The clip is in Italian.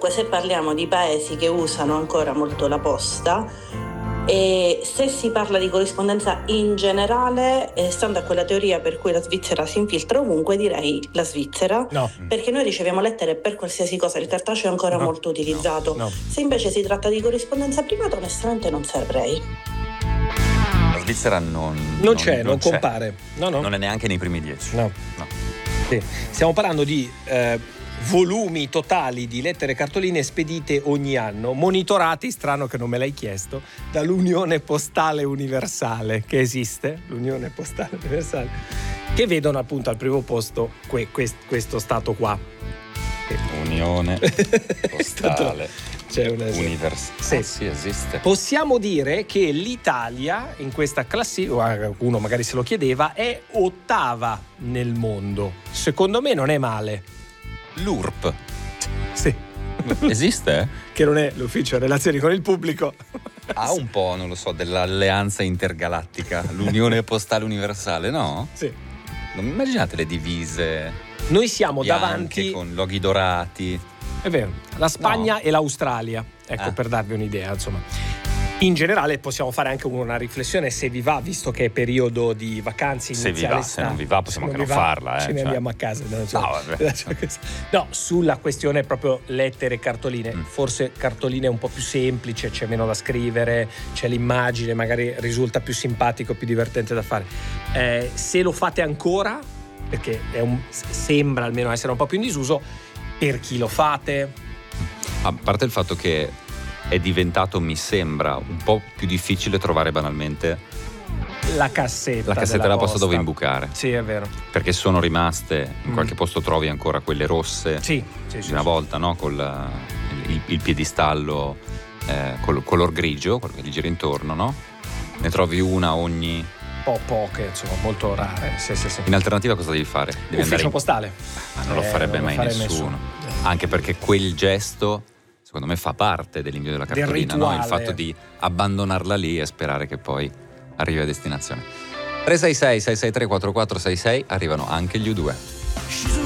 comunque se parliamo di paesi che usano ancora molto la posta, e se si parla di corrispondenza in generale, stando a quella teoria per cui la Svizzera si infiltra ovunque, direi la Svizzera, No. perché noi riceviamo lettere per qualsiasi cosa, il cartaceo è ancora molto utilizzato. No. Se invece si tratta di corrispondenza privata, onestamente non saprei. La Svizzera non c'è, non compare. No. Non è neanche nei primi 10. No. Sì. Stiamo parlando di volumi totali di lettere cartoline spedite ogni anno, monitorati, strano che non me l'hai chiesto, dall'Unione Postale Universale, che esiste, l'Unione Postale Universale, che vedono appunto al primo posto questo stato qua. Unione Postale C'è una Universale. Sì, esiste. Possiamo dire che l'Italia in questa classifica, uno magari se lo chiedeva, è 8ª nel mondo. Secondo me non è male. L'URP Sì. esiste? Che non è l'ufficio relazioni con il pubblico. Ha un po', non lo so, dell'alleanza intergalattica, l'Unione Postale Universale, no? Sì. Non immaginate le divise Noi siamo bianche davanti, con loghi dorati? è vero, la Spagna e l'Australia, ecco, per darvi un'idea, insomma. In generale possiamo fare anche una riflessione, se vi va, visto che è periodo di vacanze Se iniziale. vi va, se non vi va possiamo anche non farla. Ce ne cioè. andiamo a casa. vabbè. No, sulla questione proprio lettere cartoline, forse cartoline è un po' più semplice, c'è meno da scrivere, c'è l'immagine, magari risulta più simpatico, più divertente da fare. Se lo fate ancora, perché sembra almeno essere un po' più in disuso, per chi lo fate? A parte il fatto che è diventato, mi sembra, un po' più difficile trovare banalmente la cassetta della posta dove imbucare. Sì, è vero. Perché sono rimaste, in qualche posto trovi ancora quelle rosse di una volta, no? Con il piedistallo color grigio, quello che gli gira intorno, no? Ne trovi una ogni... poche, insomma, molto rare. Sì. In alternativa cosa devi fare? Devi Ufficio postale. Ma non lo farebbe mai nessuno. Anche perché quel gesto, secondo me, fa parte dell'invio della cartolina, no? Il fatto di abbandonarla lì e sperare che poi arrivi a destinazione. 366 663 4466, arrivano anche gli U2.